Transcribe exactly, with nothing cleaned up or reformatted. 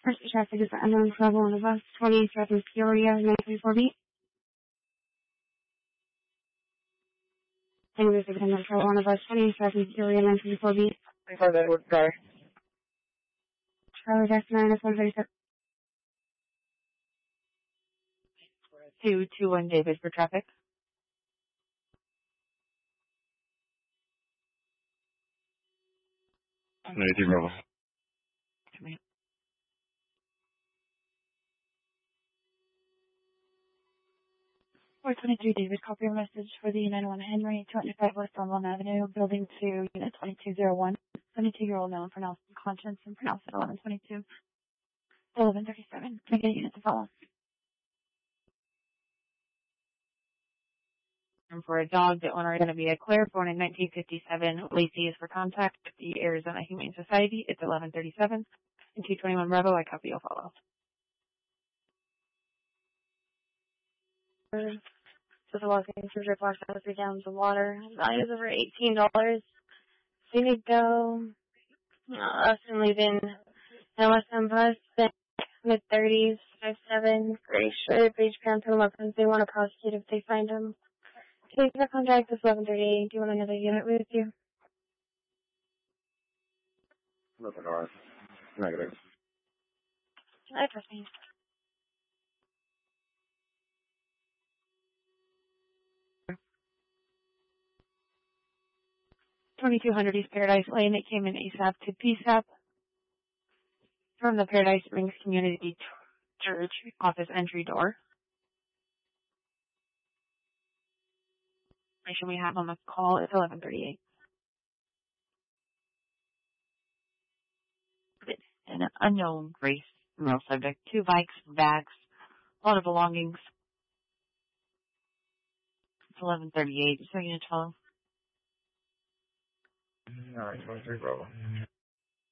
First traffic is unknown travel on the bus, twenty Southern Peoria, nine three four B. English is unknown travel on the bus, twenty Southern Peoria, nine three four B. twenty-five Edward, sorry. Charlie Dex nine S one thirty-six. two two one David for traffic. ninety-three Bravo. four twenty-three David, copy your message for the nine one Henry, two hundred five West Elmwood Avenue, building two, unit twenty-two oh one. seventy-two-year-old male pronounced unconscious and pronounced at eleven twenty-two. eleven thirty-seven. Can I get a unit to follow? And for a dog, the owner is going to be a Claire, born in nineteen fifty-seven. Lacey is for contact with the Arizona Humane Society. It's eleven thirty-seven. And two twenty-one Bravo, I copy, you'll follow. So the walking through your box out of three gallons of water. Value is over eighteen dollars. Scenic go. Uh, us and leaving the Western bus, mid thirties, five seven, gray shirt, beige pants, and weapons. They want to prosecute if they find them. Today's the contract is eleven thirty-eight. Do you want another unit with you? Nothing wrong. Negative. I trust me. twenty-two hundred East Paradise Lane. It came in ASAP to P SAP from the Paradise Springs Community Church office entry door. Information we have on the call is eleven thirty-eight. An unknown race, male subject, two bikes, bags, a lot of belongings. It's eleven thirty-eight. So unit twelve. All right, twenty-three Bravo.